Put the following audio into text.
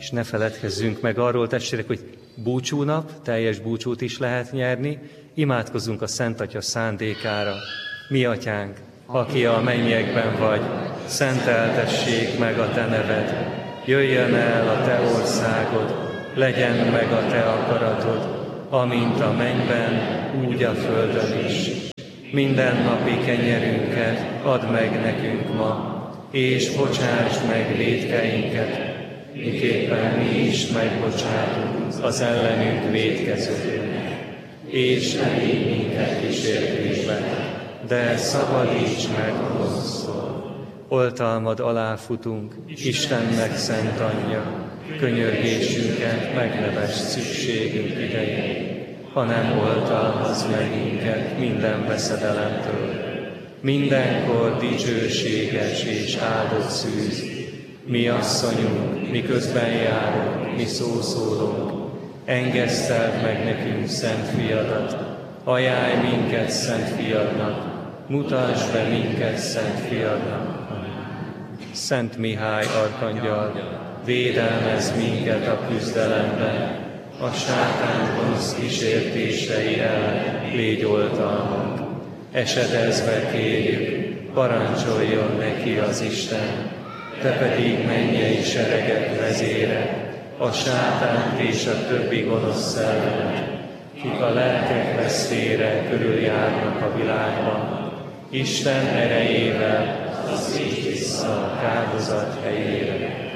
és ne feledkezzünk meg arról, testvérek, hogy búcsúnap, teljes búcsút is lehet nyerni, imádkozzunk a Szent Atya szándékára. Mi atyánk, aki a mennyekben vagy, szenteltessék meg a te neved, jöjjön el a te országod, legyen meg a te akaratod, amint a mennyben, úgy a földön is. Mindennapi kenyerünket add meg nekünk ma, és bocsásd meg vétkeinket, miképpen mi is megbocsátunk az ellenünk vétkezőknek. És ne vigy minket kísértésbe, de szabadíts meg a gonosztól. Oltalmad alá futunk, Istennek szent anyja, könyörgésünket megnevesd szükségünk idején, hanem oltalmazz meg minket minden veszedelemtől. Mindenkor dicsőséges és áldott szűz, mi asszonyunk, miközben járunk, mi szószólunk, engeszteld meg nekünk szent fiadat, ajánlj minket szent fiadnak, mutasd be minket szent fiadnak. Szent Mihály arkangyal, védelmezz minket a küzdelemben, a sátán gonosz kísértései ellen légy oltalmunk. Esedezve kérjük, parancsoljon neki az Isten, te pedig mennyei seregek vezére, a sátánt és a többi gonosz szellemet, kik a lelkek vesztére körüljárnak a világban, Isten erejével az így vissza a áldozat helyére.